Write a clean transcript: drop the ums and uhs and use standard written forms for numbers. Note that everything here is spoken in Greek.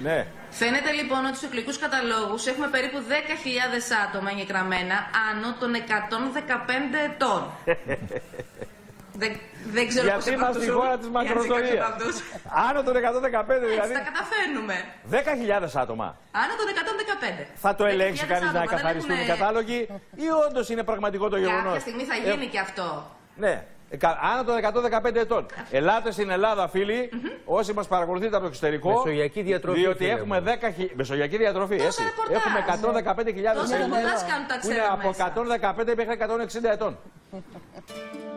Ναι. Φαίνεται λοιπόν ότι στους εκλογικούς καταλόγους έχουμε περίπου 10.000 άτομα εγγεγραμμένα άνω των 115 ετών. Δεν ξέρω γιατί είμαστε στη χώρα της μακροζωίας. Άνω των 115 δηλαδή. Τα καταφέρνουμε. 10.000 άτομα. Άνω των 115. Θα το ελέγξει κανείς να καθαριστούν οι κατάλογοι ή όντως είναι πραγματικό το γεγονός? Κάποια στιγμή θα γίνει και αυτό. Ναι. Άνω των 115 ετών. Ελάτε στην Ελλάδα, φίλοι, όσοι μας παρακολουθείτε από το εξωτερικό. Μεσογειακή διατροφή. Διότι έχουμε 10.000. Μεσογειακή διατροφή, έτσι. Έχουμε 115.000 Έλληνες που είναι από 115 μέχρι 160 ετών.